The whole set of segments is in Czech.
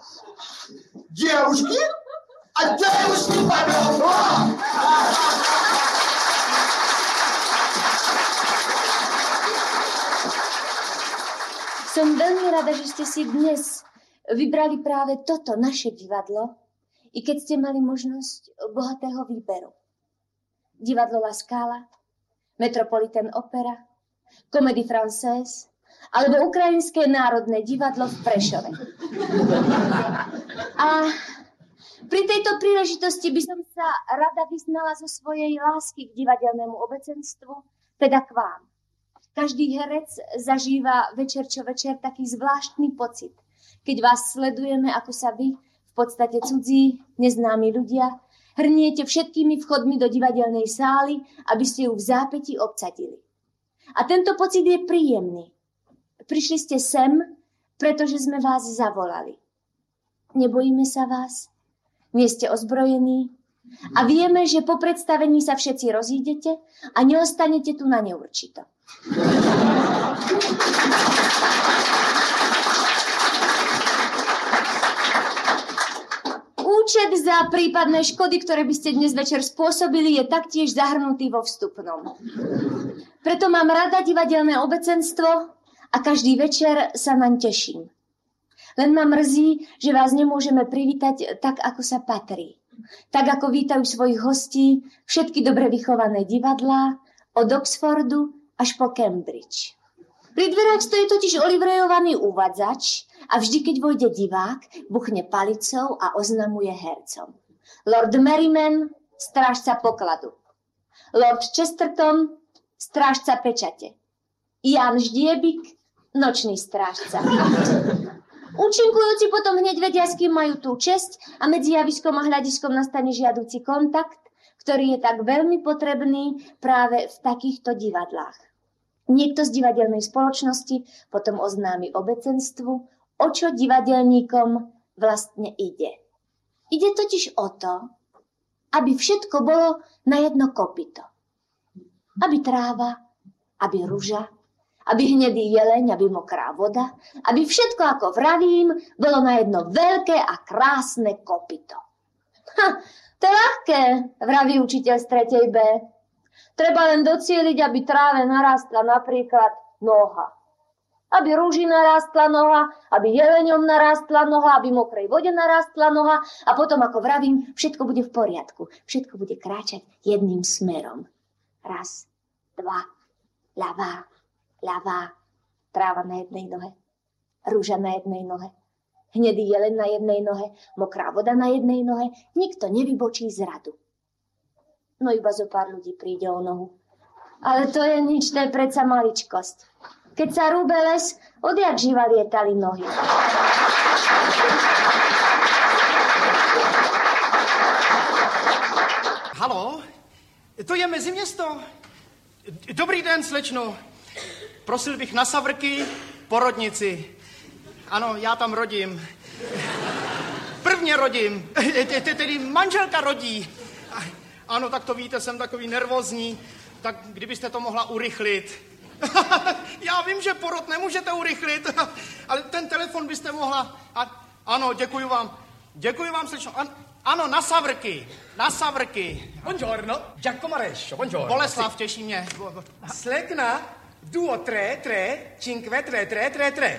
Девушки? А девушки подошла! Som veľmi rada, že ste si dnes vybrali práve toto naše divadlo, i keď ste mali možnosť bohatého výberu. Divadlo La Scala, Metropolitan Opera, Comédie Française alebo Ukrajinské národné divadlo v Prešove. A pri tejto príležitosti by som sa rada vyznala zo svojej lásky k divadelnému obecenstvu, teda k vám. Každý herec zažíva večer čo večer taký zvláštny pocit, keď vás sledujeme, ako sa vy, v podstate cudzí, neznámi ľudia, hrniete všetkými vchodmi do divadelnej sály, aby ste ju v zápätí obsadili. A tento pocit je príjemný. Prišli ste sem, pretože sme vás zavolali. Nebojíme sa vás, nie ste ozbrojení a vieme, že po predstavení sa všetci rozídete a neostanete tu na neurčito. Účet za prípadné škody, ktoré by ste dnes večer spôsobili, je taktiež zahrnutý vo vstupnom. Preto mám rada divadelné obecenstvo a každý večer sa naň teším. Len ma mrzí, že vás nemôžeme privítať tak, ako sa patrí. Tak, ako vítajú svojich hostí všetky dobre vychované divadlá od Oxfordu až po Cambridge. Pri dverách stojí totiž olivrejovaný uvádzač a vždy, keď vojde divák, buchne palicou a oznamuje hercom. Lord Merriman, strážca pokladu. Lord Chesterton, strážca pečate. Jan Ždiebik, nočný strážca. Účinkujúci potom hneď vedia, s kým majú tú česť a medzi javiskom a hľadiskom nastane žiaduci kontakt, ktorý je tak veľmi potrebný práve v takýchto divadlách. Niekto z divadelnej spoločnosti potom oznámi obecenstvu, o čo divadelníkom vlastne ide. Ide totiž o to, aby všetko bolo na jedno kopyto. Aby tráva, aby ruža, aby hnedý jeleň, aby mokrá voda, aby všetko, ako vravím, bolo na jedno veľké a krásne kopyto. To je ľahké, vraví učiteľ z 3. B. Treba len docieliť, aby tráve narástla napríklad noha. Aby rúži narástla noha, aby jeleňom narástla noha, aby mokrej vode narástla noha a potom, ako vravím, všetko bude v poriadku. Všetko bude kráčať jedným smerom. Raz, dva, ľavá, ľavá, tráva na jednej nohe, rúža na jednej nohe, hnedý jeleň na jednej nohe, mokrá voda na jednej nohe, nikto nevybočí z radu. No iba zo pár ľudí príde o nohu. Ale to je nič, to je predsa maličkosť. Keď sa rúbe les, odjak živa lietali nohy. Haló, to je Meziměsto. Dobrý den, slečno. Prosil bych na Savrky, porodnici. Ano, já tam rodím. Prvně rodím, tedy manželka rodí. Ano, tak to víte, jsem takový nervózní, tak kdybyste to mohla urychlit. Já vím, že porod nemůžete urychlit, ale ten telefon byste mohla... Ano, děkuji vám, slečno. Ano, na Savrky, na Savrky. Buongiorno, Giacomo Rescio, buongiorno. Boleslav, těší mě. Slekna, 2, 3, 3, 5, 3, 3, 3, 3.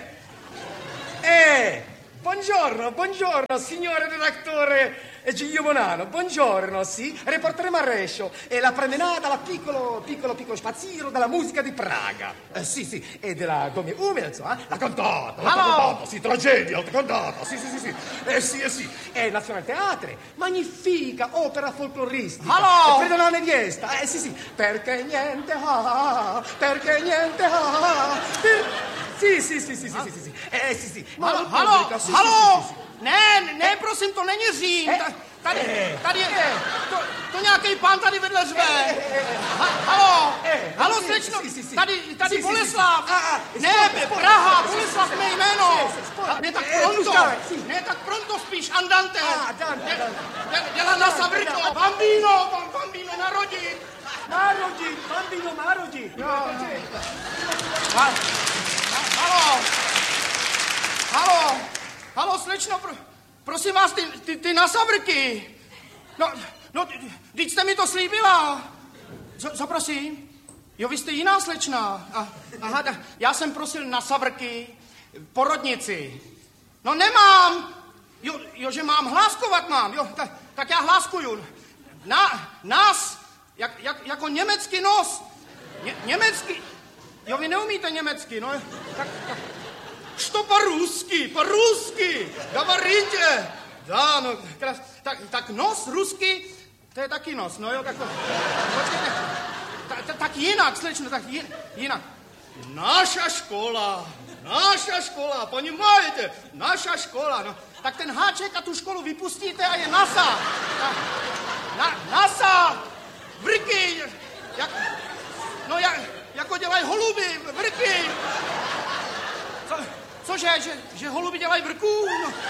Buongiorno, signore redattore Giglio Bonanno, buongiorno, sì, reporteremo a Rescio, e la promenata, la piccolo spazzino della musica di Praga, sì, e della Domi Umelzo, la cantata, sì, tragedia, la cantata, sì, e Nazionale Teatre, magnifica opera folcloristica, Hello! Credo la neviesta, sì, perché niente, sì. Halo! Ne, prosím, to není Řím. Tady je, to nějaký pán tady vedle řve. Halo, slečno, tady Boleslav. Ne, Praha, Boleslav mé jméno. Ne tak pronto, spíš andante. Dělá na Savrko. Bambino, narodit. Marodi. Halo, slečno, prosím vás, ty nasavrky. No, teď jste mi to slíbila. Co prosím? Jo, vy jste jiná slečna. Aha, já jsem prosil nasavrky, porodnici. No nemám. Jo, že mám hláskovat mám. Jo, tak já hláskuju. Nás, jako německý nos. Německý. Jo, vy neumíte německy, no. Что по-русски, говорите. Да, no, tak nos rusky, to je taky nos, no jo, tak jinak, slečno, tak jinak. Naša škola, ponímajte, naša škola, no. Tak ten háček a tu školu vypustíte a je NASA. NASA, vrky, jako dělají holuby, vrky. Cože, že holuby dělají vrků?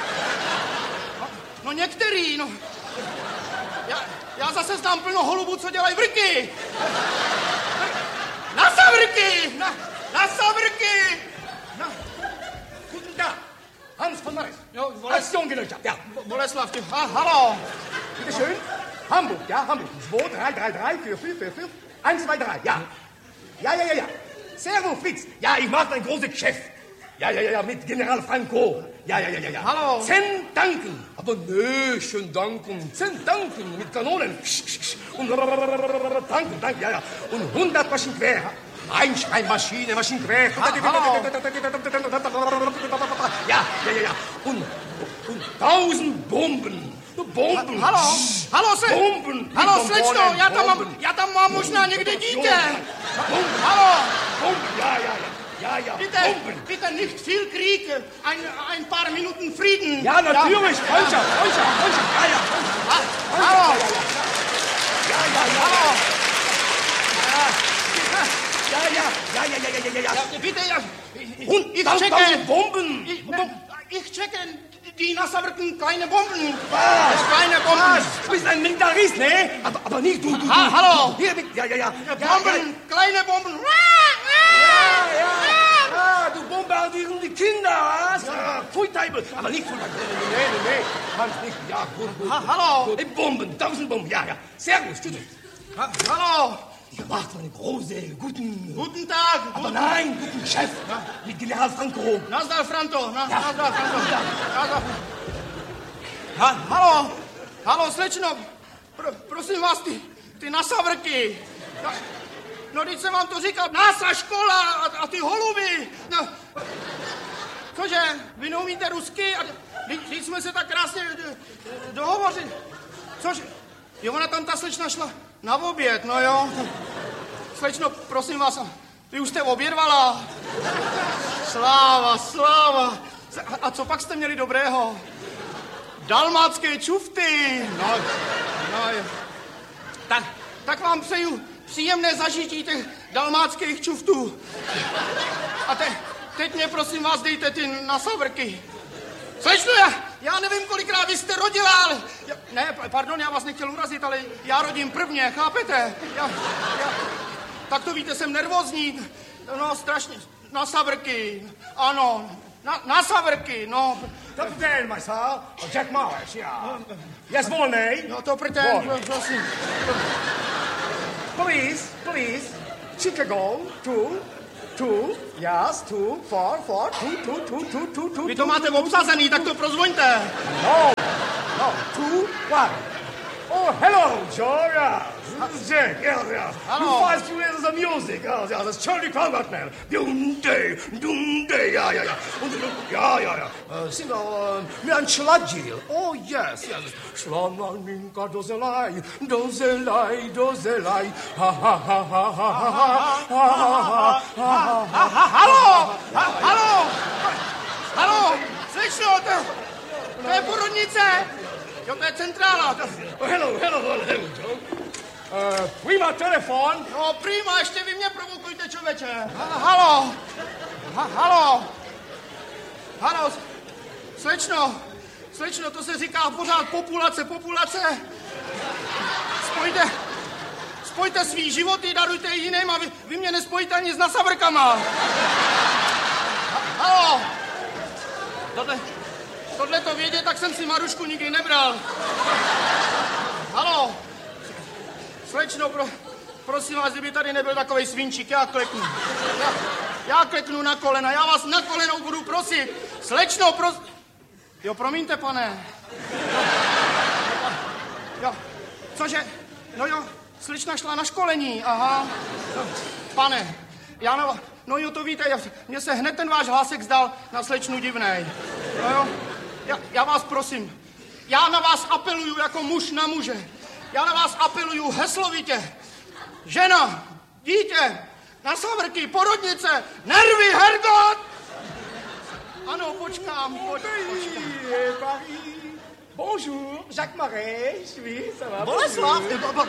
No některý, no. Já zase znám plno holubů, co dělají vrky. NASA vrky! Guten Tag, Hans von Maris. Jo, Aktionsgesellschaft, ja. Boleslav, hallo. Bitte schön. Hamburg, ja, Hamburg. 2, 3, 3, 3, 4, 4, 4, 1, 2, 3, ja. Ja. Servus, Fritz. Ja, ich mach mein großes Geschäft. Ja, mit General Franco. Ja. Hallo. 10 Tanken. Aber nö, schön danken. 10 Tanken mit Kanonen. Und Tanken, ja. Und 100 Maschinengewehr. Einschreibmaschine, Maschinengewehr. Ja. Und 1000 Bomben. Bomben. Hallo, Bomben. Hallo, slečno, já tam mám možná někde dítě. Hallo. Bomben, ja. Bitte nicht viel Krieg, ein paar Minuten Frieden. Ja, natürlich, Freundschaft. Ja. Hallo. Ja. Bitte, Und ich 1000 Bomben. Ich checke die Nasavrken kleine Bomben. Was? Kleine Bomben. Du bist ein Militarist, ne? Aber nicht du. Hallo. Hier, ja. Bomben, kleine Bomben. Ja, du bombardierst die Kinder, was? Ja, Pfui Teufel. Aber nicht Pfui Teufel. Nee. Kannst nicht. Ja, gut. Hallo. Bomben, 1000 Bomben, ja. Servus, tschüss. Hallo. Ihr macht eine große, Guten Tag. Aber nein, guten Chef. Mit General Franco. Nazdar, Franco. Ja. Hallo, slečno. Prosím vás, ty nasavrky. No, teď jsem vám to říkal, NASA škola a ty holuby. No. Cože, vy neumíte rusky? Teď jsme se tak krásně dohovořili. Cože? Jo, ona tam ta slečna šla na oběd, no jo. Slečno, prosím vás, vy už jste obědvala. Sláva. A co pak jste měli dobrého? Dalmácké čufty. No. Tak vám přeju příjemné zažití těch dalmáckých čuftů. A teď mě prosím vás dejte ty nasavrky. Slečno, já nevím, kolikrát vy jste rodila, ale... Pardon, já vás nechtěl urazit, ale já rodím prvně, chápete? Tak to víte, jsem nervózní. No, strašně. Nasavrky, ano. Nasavrky, no. Kapitän, Majsal. Jack Marsh, ja. Yes, volnej. No to pretend, prosím. Please. Chicago, 2, yes, 2, 4, 2. Vy to máte obsazený, tak to prozvoňte. No, 2, 1. Oh, hello, Joe, yeah. This is Jack, yeah. Hello. You 5 students of music, yeah, that's Charlie Convertman. Dum-day, yeah. Ja. Sing mir ein Schlagil. Oh, yes. Schlamaninka dozelai, Hallo, slečno, to je porodnice. Jo, to je centrála. Hello, Joe. Prima telefon. No, prima, ještě vy mě provokujte, člověče. Haló, slečno, to se říká pořád populace. Spojte svý životy, darujte je jiným a vy mě nespojíte ani s nasavrkama. Haló. tohleto vědět, tak jsem si Marušku nikdy nebral. Haló, slečno, prosím vás, kdyby tady nebyl takovej svinčík, já kleknu. Já kleknu na kolena, já vás na kolenou budu prosit. Slečno, Jo, promiňte, pane. Jo, cože? No jo, slečna šla na školení, aha. Pane, no jo, to víte, mně se hned ten váš hlásek zdal na slečnu divnej. No jo, já vás prosím, já na vás apeluju jako muž na muže. Já na vás apeluju heslovitě. Žena, dítě, na savrky, porodnice, nervy, Hergot! Ano, počkám. Bonjour, Jacques Marais, oui, ça va. Boleslav,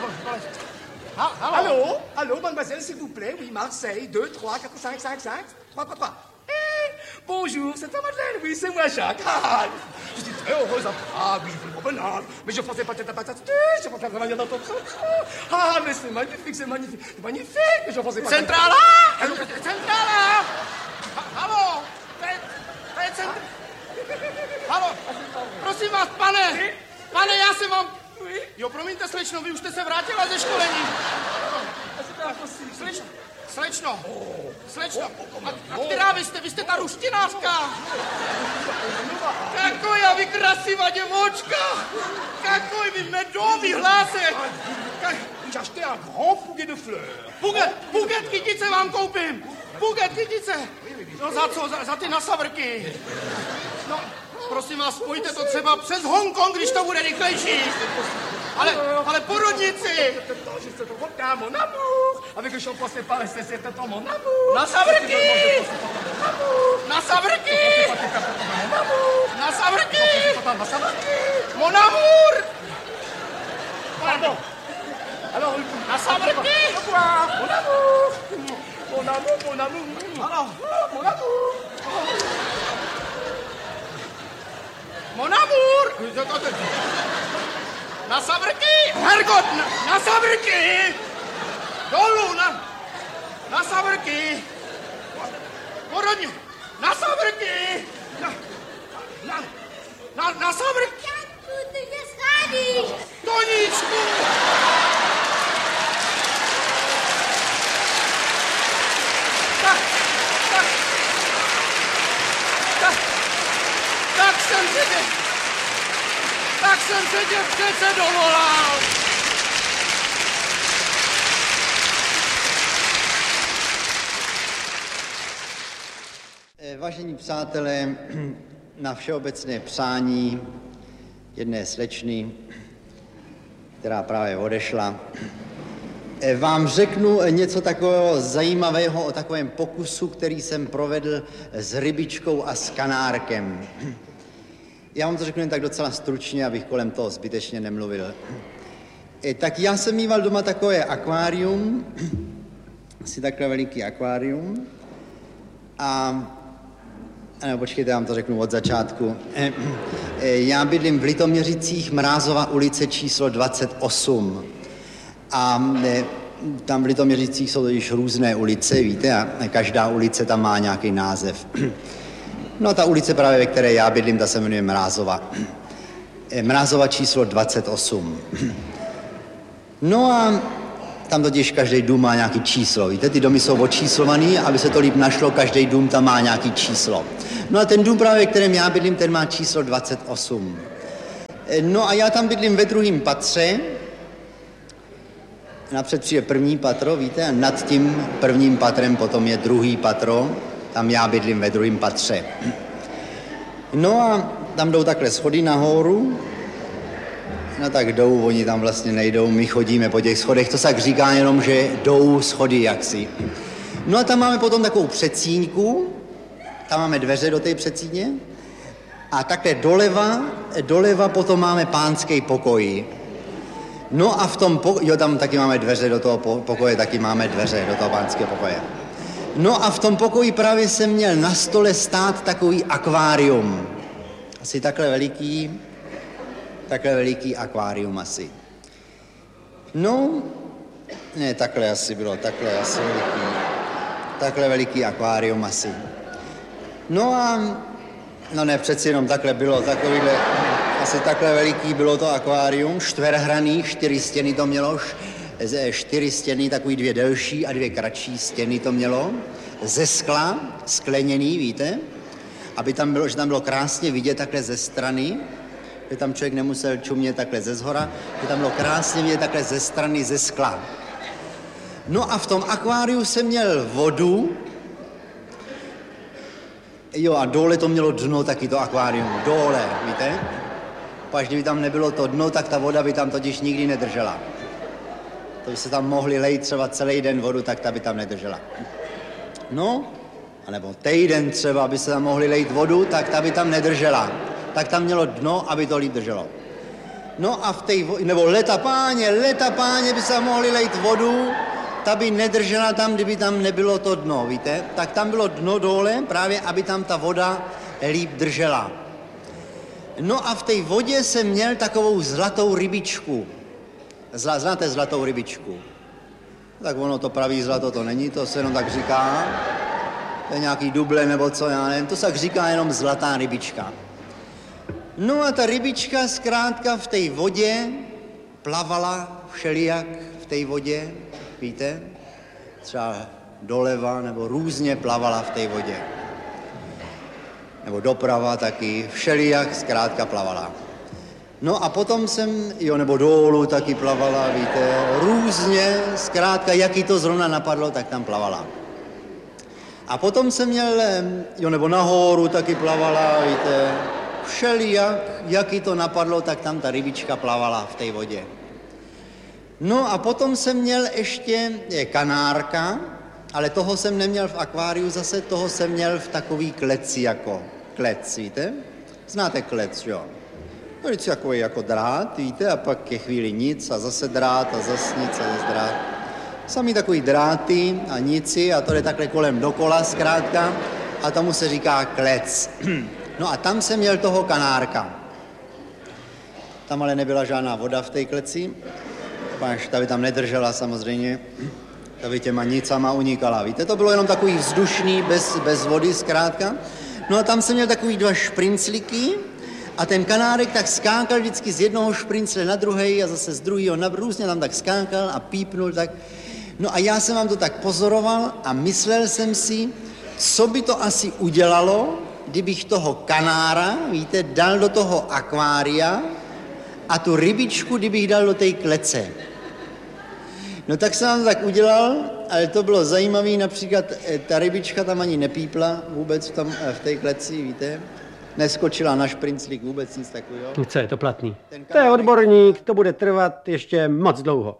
Allô, mademoiselle, s'il vous plaît, oui, Marseille, 2, 3, 4, 5, 5, 5, 3, 3, 3. Bonjour, c'est ta Madeleine, oui, c'est moi, Jacques. Je suis très heureuse. Ah oui, c'est promenade. Mais je pensais pas que je pensais pas dans ton Ah, mais c'est magnifique, c'est magnifique. Je pensais pas. Centrála! Centrála! Haló! To je centr... Haló! Prosím vás, pane, já jsem vám... Jo, promiňte, slečno, vy už jste se vrátila ze školení. Slečno. A která vy jste? Vy jste ta ruštinářka. Kakoja vy krasivá děvočka. Kakoj vy medový hlásek. J'ai acheté un grand bouquet de fleurs. Buket kytice vám koupím. Buket kytice. No za co? Za ty nasavrky. No, prosím vás, spojte to třeba přes Hongkong, když to bude rychlejší. Ale porodnici. Mon amour. Avec le shampoing, c'est pas c'est mon amour. Nasavrky. Nasavrky. Nasavrky. Mon amour. Pardon. Alors, nasavrky. Mon amour. Mon amour, mon amour. Ano. Mon amour. Mon amour. Nasavrky. Hergot, nasavrky. Dolů, na savrky. Porodně, na savrky. Na savrky. Janku, ty mě schádíš. Toníčku. Tak jsem se tě přece dovolal. Vážení přátelé, na všeobecné přání jedné slečny, která právě odešla, vám řeknu něco takového zajímavého o takovém pokusu, který jsem provedl s rybičkou a s kanárkem. Já vám to řeknu jen tak docela stručně, abych kolem toho zbytečně nemluvil. Tak já jsem mýval doma takové akvárium, asi takhle veliký akvárium. Ano, počkejte, já vám to řeknu od začátku. Já bydlím v Litoměřicích, Mrázova ulice číslo 28. A tam v Litoměřicích jsou totiž různé ulice, víte, a každá ulice tam má nějaký název. No a ta ulice právě, ve které já bydlím, ta se jmenuje Mrázova. Mrázova číslo 28. No a tam totiž každý dům má nějaký číslo. Víte, ty domy jsou očíslovaný, aby se to líp našlo, každý dům tam má nějaký číslo. No a ten dům právě, ve kterém já bydlím, ten má číslo 28. No a já tam bydlím ve druhém patře. Napřed přijde první patro, víte, a nad tím prvním patrem potom je druhý patro. Tam já bydlím ve druhém patře. No a tam jdou takhle schody nahoru. No tak jdou, oni tam vlastně nejdou, my chodíme po těch schodech, to se tak říká jenom, že jdou schody jaksi. No a tam máme potom takovou předsíňku, tam máme dveře do té předsíně a takhle doleva potom máme pánský pokoj. No a v tom tam taky máme dveře do toho pokoje, taky máme dveře do toho pánského pokoje. No a v tom pokoji právě jsem měl na stole stát takový akvárium. Asi takhle veliký akvárium asi. No, ne, takhle asi bylo, takhle veliký akvárium asi. No a No ne, přeci jenom takhle bylo, takovýhle, asi takhle veliký bylo to akvárium, čtverhraný, 4 stěny to mělo, 4 stěny, takový 2 delší a 2 kratší stěny to mělo, ze skla, skleněný, víte, aby tam bylo, že tam bylo krásně vidět takhle ze strany, že tam člověk nemusel čumět takhle ze zhora, že tam bylo krásně vidět takhle ze strany, ze skla. No a v tom akváriu jsem měl vodu, jo, a dole to mělo dno taky, to akvárium, dole, víte? Až kdyby tam nebylo to dno, tak ta voda by tam totiž nikdy nedržela. To by se tam mohli lejt třeba celý den vodu, tak ta by tam nedržela. No, anebo týden třeba by se tam mohli lejt vodu, tak ta by tam nedržela. Tak tam mělo dno, aby to líp drželo. No a nebo leta páně by se tam mohli lejt vodu, ta by nedržela tam, kdyby tam nebylo to dno, víte? Tak tam bylo dno dole, právě aby tam ta voda líp držela. No a v té vodě jsem měl takovou zlatou rybičku. Znáte zlatou rybičku? Tak ono to pravý zlato to není, to se jenom tak říká. To je nějaký duble nebo co, já nevím, to se tak říká jenom zlatá rybička. No a ta rybička zkrátka v té vodě plavala všelijak v té vodě, víte? Třeba doleva nebo různě plavala v té vodě. Nebo doprava taky, všelijak zkrátka plavala. No a potom jsem, nebo dolů taky plavala, víte, různě, zkrátka, jak jí to zrovna napadlo, tak tam plavala. A potom jsem měl, nebo nahoru taky plavala, víte, všelijak, jak jí to napadlo, tak tam ta rybička plavala v té vodě. No a potom jsem měl ještě kanárka, ale toho jsem neměl v akváriu zase, toho jsem měl v takový kleci jako klec, víte? Znáte klec, jo? To je takový jako drát, víte, a pak je chvíli nic a zase drát a zase nic a zase drát. Samý takový dráty a nici a to je takhle kolem dokola zkrátka a tomu se říká klec. No a tam jsem měl toho kanárka. Tam ale nebyla žádná voda v té kleci, ta by tam nedržela samozřejmě, ta by těma nicama unikala, víte, to bylo jenom takový vzdušný, bez vody zkrátka. No a tam jsem měl takový 2 šprincliky a ten kanárek tak skákal vždycky z jednoho šprincle na druhej a zase z druhého, různě tam tak skákal a pípnul tak. No a já jsem vám to tak pozoroval a myslel jsem si, co by to asi udělalo, kdybych toho kanára, víte, dal do toho akvária a tu rybičku, kdybych dal do té klece. No tak jsem vám to tak udělal, ale to bylo zajímavé, například ta rybička tam ani nepípla vůbec v té kleci, víte. Neskočila na šprinclík, vůbec nic takového. Co je to platný? To je odborník, to bude trvat ještě moc dlouho.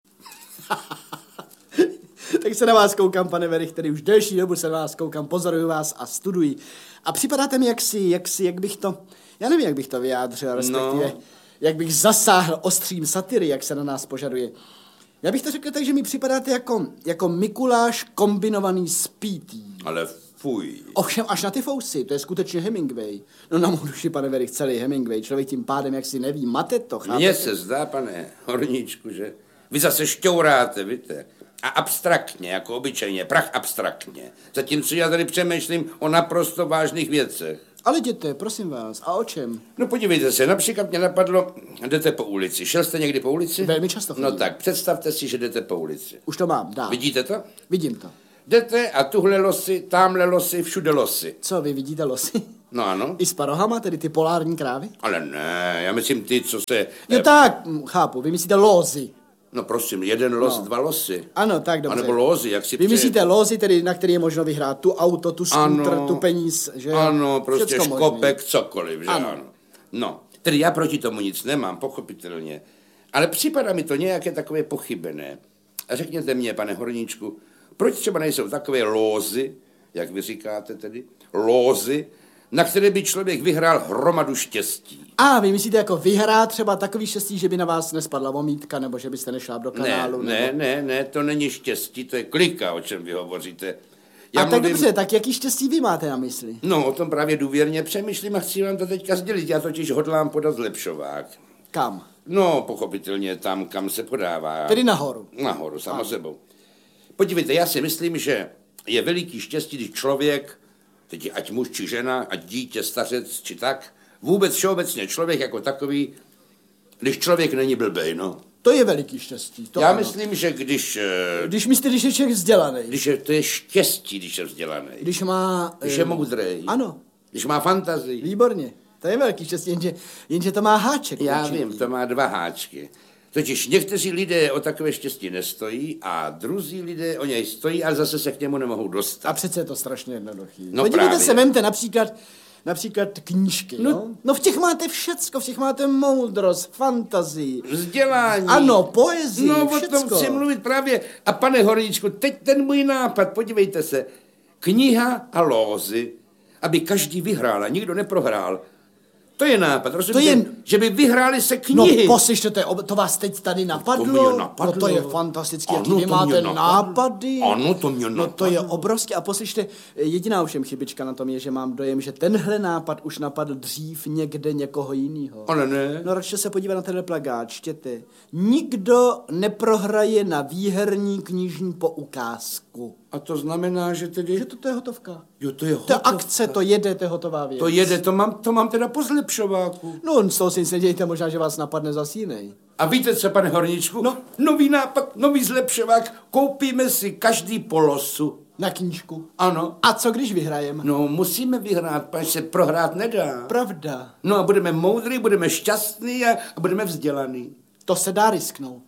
Tak se na vás koukám, pane Werich, který už delší dobu se na vás koukám, pozoruju vás a studuji. A připadáte mi jak bych to, já nevím, jak bych to vyjádřil, respektive, jak bych zasáhl ostřím satiry, jak se na nás požaduje. Já bych to řekl tak, že mi připadáte jako Mikuláš kombinovaný s P.T. Ale fuj. Ovšem až na ty fousy, to je skutečně Hemingway. No na mou duši, pane Werich, celý Hemingway. Člověk tím pádem, jak si neví, mate to, chápete? Mně se zdá, pane Horníčku, že vy zase šťouráte, víte. A abstraktně, jako obyčejně, prach abstraktně. Zatímco já tady přemýšlím o naprosto vážných věcech. Ale jděte, prosím vás, a o čem? No podívejte se, například mě napadlo, jdete po ulici. Šel jste někdy po ulici? Velmi často chodím. No tak, představte si, že jdete po ulici. Už to mám, dá. Vidíte to? Vidím to. Jdete a tuhle losy, tamhle losy, všude losy. Co, vy vidíte losy? No ano. I s parohama, tedy ty polární krávy? Ale ne, já myslím ty, co se... Jo tak, chápu, vy myslíte lózy. No prosím, jeden los, 2 losy. Ano, tak dobře. A nebo lózy, jak si vy myslíte lózy, tedy na který je možno vyhrát tu auto, tu skútr, tu peníz, že? Ano, prostě všecko škopek, možný. cokoliv, že ano. No, tedy já proti tomu nic nemám, pochopitelně. Ale připadá mi to nějaké takové pochybené. A řekněte mě, pane Horníčku, proč třeba nejsou takové lózy, jak vy říkáte tedy, lózy, na které by člověk vyhrál hromadu štěstí. A vy myslíte jako vyhrát třeba takový štěstí, že by na vás nespadla vomítka, nebo že byste nešla do kanálu? Ne, to není štěstí, to je klika, o čem vy hovoříte. Já tak dobře, tak jaký štěstí vy máte na mysli? No, o tom právě důvěrně přemýšlím a chci vám to teďka sdělit. Já totiž hodlám podat zlepšovák. Kam? No, pochopitelně tam, kam se podává. Tedy nahoru. Nahoru, samo sebou. Podívejte, já si myslím, že je veliký štěstí, když člověk Teď ať muž či žena, ať dítě, stařec či tak, vůbec všeobecně člověk jako takový, když člověk není blbej, no. To je veliký štěstí. To Já ano. myslím, že když Když je člověk vzdělaný. to je štěstí, když je vzdělaný. Když má... Když je moudrej. Ano. Když má fantazii. Výborně. To je velký štěstí, jenže to má háček. Já určitý. vím, to má 2 háčky. Totiž někteří lidé o takové štěstí nestojí a druzí lidé o něj stojí, ale zase se k němu nemohou dostat. A přece je to strašně jednoduchý. No podívejte právě. se, vemte například knížky, no? No v těch máte všecko, v těch máte moudrost, fantazii. Vzdělání. Ano, poezii, No, všecko. o tom chci mluvit právě. A pane Horníčku, teď ten můj nápad, podívejte se. Kniha a lózy, aby každý vyhrál a nikdo neprohrál. To je nápad, rozumíte? Že by vyhráli se knihy. No poslyšte, to vás teď tady napadlo? To mě napadlo. No to je fantastické, Ano, jaký vy to máte mě nápady. Ano, to mě napadlo. No to je obrovské. A poslyšte, jediná ovšem chybička na tom je, že mám dojem, že tenhle nápad už napadl dřív někde někoho jiného. Ale ne. No radši se podívat na tenhle plakát, čtěte. Nikdo neprohraje na výherní knižní poukázku. A to znamená, že tedy... Že to je hotovka. Jo, to je To hotovka. akce, to jede, to je hotová věc. To jede, to mám teda po zlepšováku. No, z toho si nic nedějte, možná, že vás napadne zas jinej. A víte co, pane Horníčku? No. Nový nápad, nový zlepšovák, koupíme si každý po losu. Na knížku. Ano. A co když vyhrajeme? No, musíme vyhrát, pač se prohrát nedá. Pravda. No a budeme moudrý, budeme šťastný a budeme vzdělaný. To se dá risknout.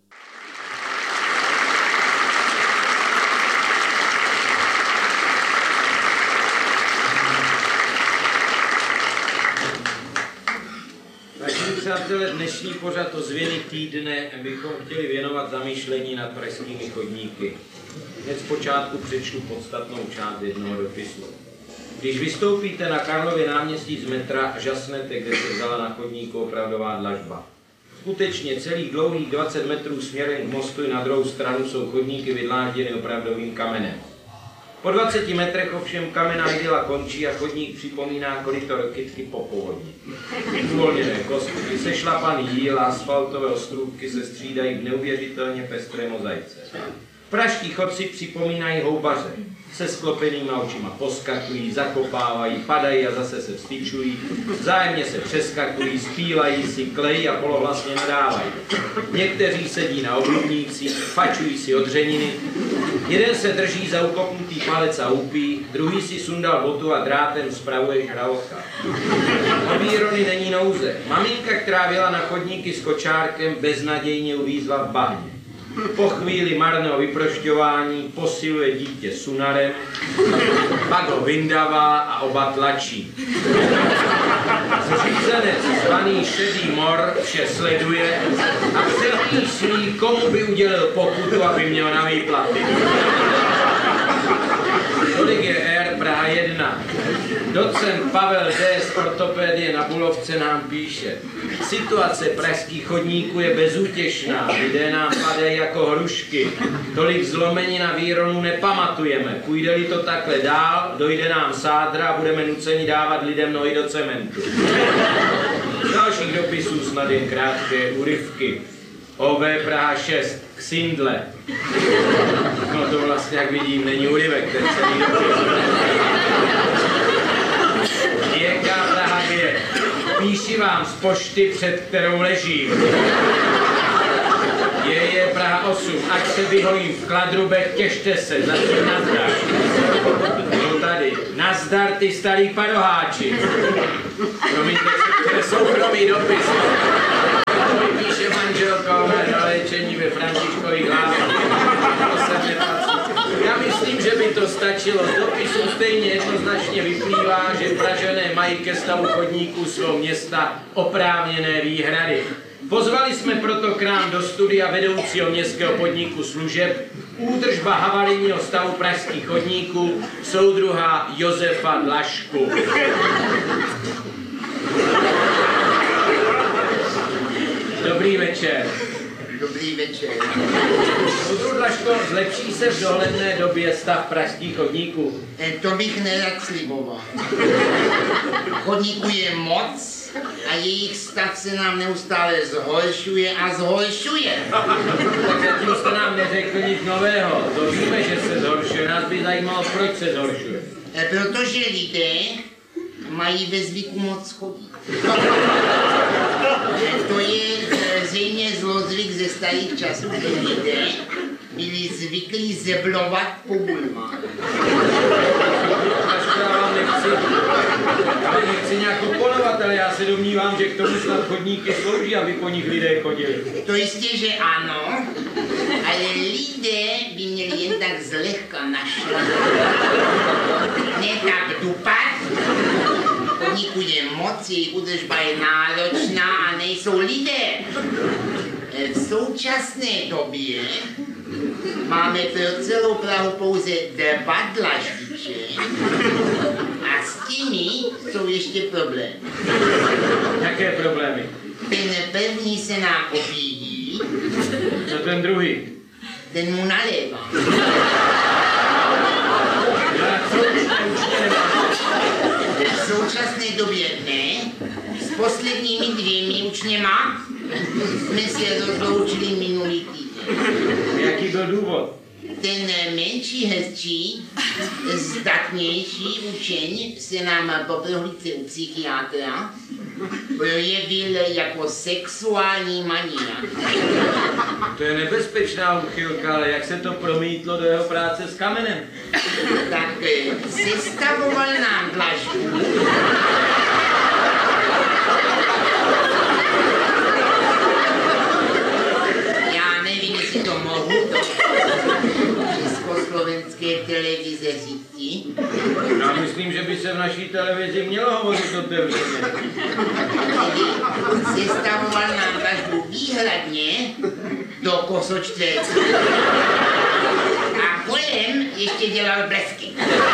Vážení přátelé, dnešní pořad ozvěny týdne bychom chtěli věnovat zamýšlení nad pražskými chodníky. Hned zpočátku přečtu podstatnou část jednoho dopisu. Když vystoupíte na Karlově náměstí z metra, žasnete, kde se vzala na chodníku opravdová dlažba. Skutečně celých dlouhých 20 metrů směrem k mostu i na druhou stranu jsou chodníky vydlážděny opravdovým kamenem. Po 20 metrech ovšem kamenná idyla končí a chodník připomíná koryto kytky po povodni. Uvolněné kostky, sešlapaný jíl a asfaltové ostrůvky se střídají v neuvěřitelně pestré mozaice. Pražští chodci připomínají houbaře. Se sklopenýma očima poskakují, zakopávají, padají a zase se vstyčují, vzájemně se přeskakují, zpívají si, klejí a polohlasně nadávají. Někteří sedí na obludnících, fačují si odřeniny, jeden se drží za ukopnutý palec a úpí, druhý si sundal botu a drátem spravuje žraloka. O výrony není nouze. Maminka, která byla na chodníky s kočárkem, beznadějně uvízla v bahně. Po chvíli marného vyprošťování posiluje dítě sunarem, pak ho vyndavá a oba tlačí. Zřízenec zvaný Šedý mor vše sleduje a přemýšlí, komu by udělil pokutu, aby měl na výplaty. Tolik je Air Praha 1. Docent Pavel D. z ortopédie na Bulovce nám píše: situace pražských chodníků je bezútěšná, lidé nám padají jako hrušky, tolik zlomení na výronu nepamatujeme, půjde-li to takhle dál, dojde nám sádra a budeme nuceni dávat lidem nohy do cementu. Z dalších dopisů snad jen krátké úryvky. OB Praha 6, Ksindle. No to vlastně, jak vidím, není úryvek, ten celý dopis. JK Praha 2. Píši vám z pošty, před kterou ležím. Je Praha 8. Ať se vyhojím v Kladrubech, těšte se, zatím nazdar. No tady. Nazdar, ty starý padoháči. Promiňte, to je soukromý dopis. Píše manželka na léčení ve Františkových Lázních. To se nepatří. Já myslím, že by to stačilo. Z dopisu stejně jednoznačně vyplývá, že Pražané mají ke stavu chodníků svého města oprávněné výhrady. Pozvali jsme proto k nám do studia vedoucího městského podniku služeb údržba havarijního stavu pražských chodníků soudruha Josefa Dlažku. Dobrý večer. Dobrý večer. Soudruh Dlažko, zlepší se v dohledné době stav pražských chodníků? To bych nerad sliboval. Chodníků je moc a jejich stav se nám neustále zhoršuje a zhoršuje. Tak zatím jste nám neřekl nic nového. To víme, že se zhoršuje. Nás by zajímalo, proč se zhoršuje. Protože lidé mají ve zvyku moc chodit. To je zřejmě zlozvyk ze starých časů, že lidé byli zvyklí zeblovat po bulvách. Já nechci nějak oponovat, ale já se domnívám, že k tomu snad chodníky slouží, aby po nich lidé chodili. To jistě, že ano, ale lidé by měli jen tak zlehka našlapat. Ne tak dupat. Chodníků je moc, jejich údržba je náročná a nejsou lidé. V současné době máme pro celou Prahu pouze 2 dlaždiče a s těmi jsou ještě problémy. Jaké problémy? Ten první se nám opíjí. Co ten druhý? Ten mu nalévá. V současné době ne. S posledními 2 učněma jsme se rozloučili minulý týden. Jaký byl důvod? Ten menší, hezčí, zdatnější učeň se nám po prohlídce u psychiatra projevil jako sexuální mania. To je nebezpečná úchylka, ale jak se to promítlo do jeho práce s kamenem? Tak sestavoval nám dlažbu. Já nevím, jestli to mohu do československé televize říci. Já myslím, že by se v naší televizi mělo hovořit otevřeně. Sestavoval nám dlažbu výhradně do kosočtverců. A kolem ještě dělal blesky.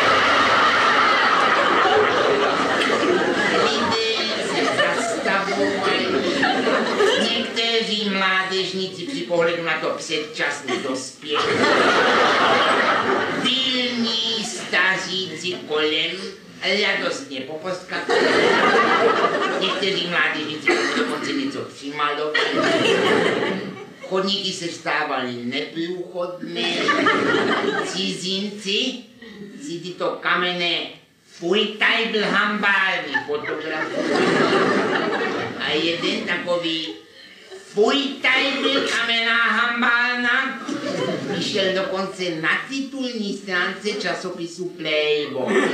Lidé se zastavovali. Někteří mládežníci při pohledu na to předčasně dospěli. Pilní staříci kolem radostně poposkakali. Někteří mládežníci dokonce něco přimalovali. Chodníky se stávaly neprůchodné. Cizinci si tyto kamenné Fuitajblhambárny fotografovali. A jeden takový Fuitajbl kamenná hambárna vyšel dokonce na titulní stránce časopisu Playboy.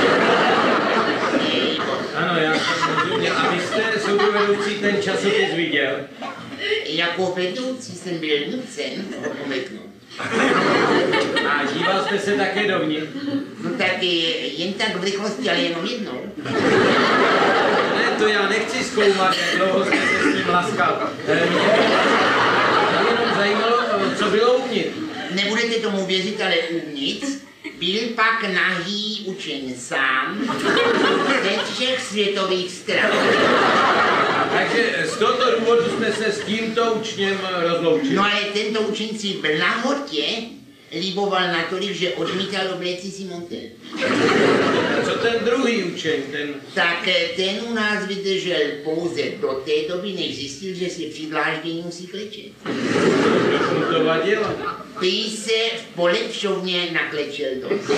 Ano, já jsem rozuměl. A vy jste, soudovedoucí, ten časopis viděl? Jako vedoucí jsem byl nucen ho pomeknout. A díval jste se také dovnitř? No tak jen tak v rychlosti, ale jenom jednou. Ne, to já nechci zkoumat, jak dlouho jste se s ním laskal. Mě jenom zajímalo, co bylo uvnitř. Nebudete tomu věřit, ale uvnitř byl pak nahý učeň sám ze všech světových stran. Takže z tohoto důvodu jsme se s tímto učněm rozloučili. No ale tento učeň si v nahotě líboval natolik, že odmítal obléci si monter. Co ten druhý učeň, ten? Tak ten u nás vydržel pouze do té doby, než zjistil, že si při dláždění musí klečet. Mu to vadilo? Prý se v polepšovně naklečel dost.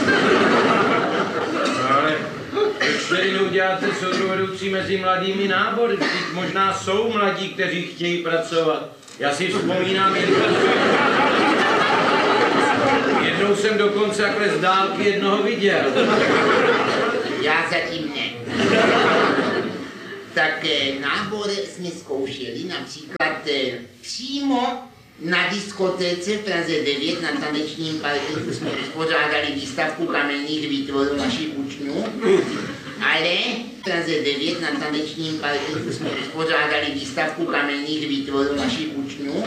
Ale proč tedy neuděláte soudovedoucí mezi mladými nábory? Vždyť možná jsou mladí, kteří chtějí pracovat. Já si vzpomínám, jednou jsem dokonce takhle z dálky jednoho viděl. Já zatím ne. Tak nábor jsme zkoušeli například přímo na diskotéce v Praze 9 na tanečním parketu jsme uspořádali výstavku kamenných výtvorů našich učňů, ale v Praze 9 na tanečním parketu jsme uspořádali výstavku kamenných výtvorů našich učňů,